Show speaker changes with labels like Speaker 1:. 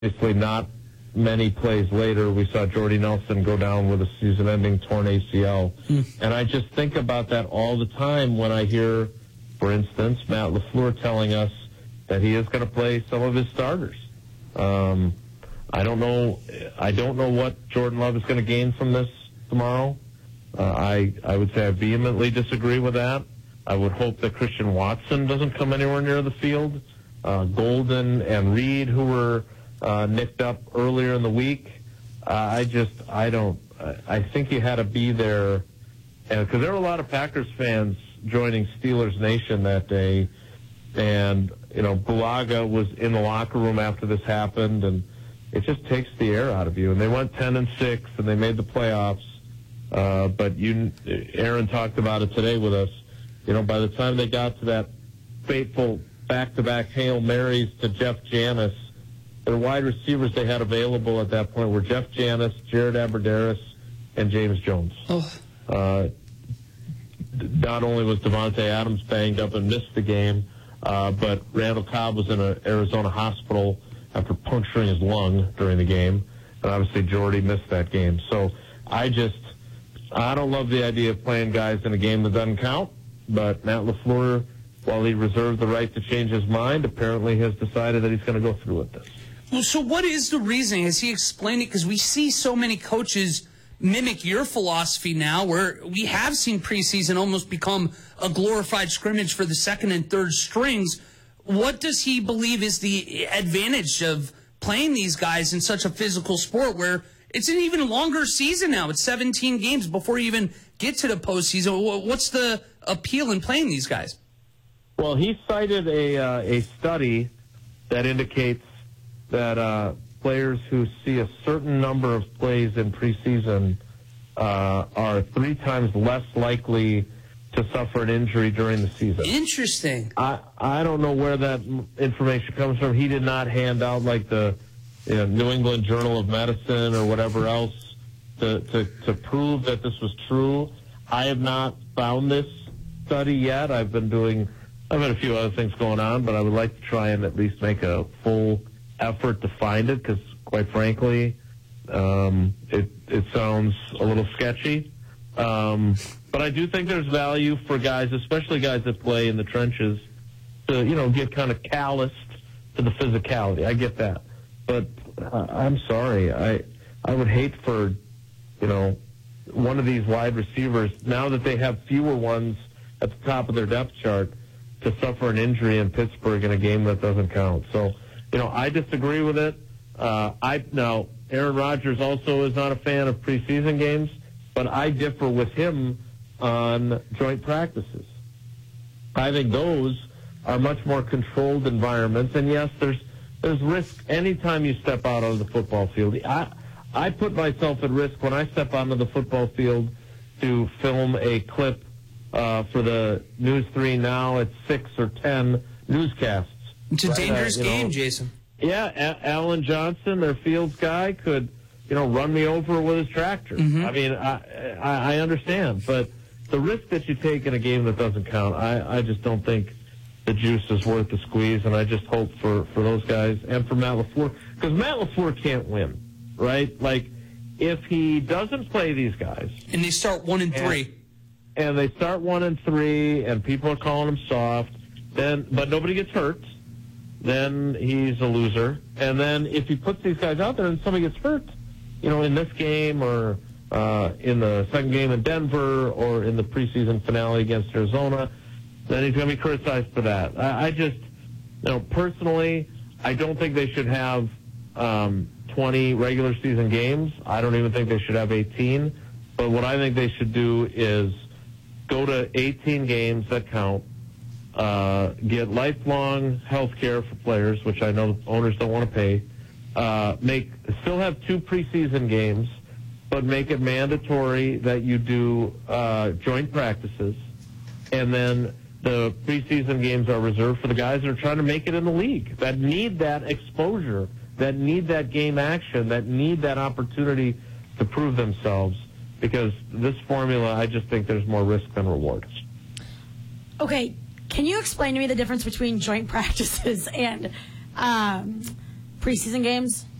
Speaker 1: obviously not many plays later, we saw Jordy Nelson go down with a season-ending torn ACL. And I just think about that all the time when I hear, for instance, Matt LaFleur telling us that he is going to play some of his starters. I don't know what Jordan Love is going to gain from this tomorrow. I would say I vehemently disagree with that. I would hope that Christian Watson doesn't come anywhere near the field. Golden and Reed, who were nicked up earlier in the week. I think you had to be there, because there were a lot of Packers fans joining Steelers Nation that day, and Bulaga was in the locker room after this happened, and it just takes the air out of you. And they went 10-6, and they made the playoffs. But Aaron talked about it today with us. By the time they got to that fateful back-to-back Hail Marys to Jeff Janis, the wide receivers they had available at that point were Jeff Janis, Jared Abbrederis, and James Jones. Not only was Devontae Adams banged up and missed the game, but Randall Cobb was in an Arizona hospital after puncturing his lung during the game. And obviously Jordy missed that game. So I don't love the idea of playing guys in a game that doesn't count. But Matt LaFleur, while he reserved the right to change his mind, apparently has decided that he's going to go through with this.
Speaker 2: Well, so what is the reasoning? Has he explained it? Because we see so many coaches mimic your philosophy now, where we have seen preseason almost become a glorified scrimmage for the second and third strings. What does he believe is the advantage of playing these guys in such a physical sport where it's an even longer season now? It's 17 games before you even get to the postseason. What's the appeal in playing these guys?
Speaker 1: Well, he cited a study that indicates that players who see a certain number of plays in preseason are 3 times less likely to suffer an injury during the season.
Speaker 2: Interesting.
Speaker 1: I don't know where that information comes from. He did not hand out like the New England Journal of Medicine or whatever else to prove that this was true. I have not found this study yet. I've had a few other things going on, but I would like to try and at least make a full effort to find it, because quite frankly, it sounds a little sketchy. But I do think there's value for guys, especially guys that play in the trenches, to get kind of calloused to the physicality. I get that, but I'm sorry. I would hate for one of these wide receivers, now that they have fewer ones at the top of their depth chart, to suffer an injury in Pittsburgh in a game that doesn't count. So, I disagree with it. Now, Aaron Rodgers also is not a fan of preseason games, but I differ with him on joint practices. I think those are much more controlled environments, and yes, there's risk anytime you step out on the football field. I put myself at risk when I step onto the football field to film a clip for the News 3 Now at 6 or 10 newscasts.
Speaker 2: It's a dangerous game, Jason.
Speaker 1: Yeah, Alan Johnson, their fields guy, could run me over with his tractor.
Speaker 2: Mm-hmm.
Speaker 1: I mean, I understand, but the risk that you take in a game that doesn't count, I just don't think the juice is worth the squeeze, and I just hope for those guys and for Matt LaFleur, because Matt LaFleur can't win, right? Like, if he doesn't play these guys,
Speaker 2: and they start 1-3,
Speaker 1: and they start 1-3, and people are calling him soft, but nobody gets hurt, then he's a loser. And then if he puts these guys out there and somebody gets hurt, in this game or in the second game in Denver or in the preseason finale against Arizona, then he's going to be criticized for that. I just, personally, I don't think they should have 20 regular season games. I don't even think they should have 18. But what I think they should do is go to 18 games that count, get lifelong health care for players, which I know owners don't want to pay, still have 2 preseason games, but make it mandatory that you do joint practices, and then the preseason games are reserved for the guys that are trying to make it in the league, that need that exposure, that need that game action, that need that opportunity to prove themselves, because this formula, I just think there's more risk than reward.
Speaker 3: Okay, can you explain to me the difference between joint practices and preseason games?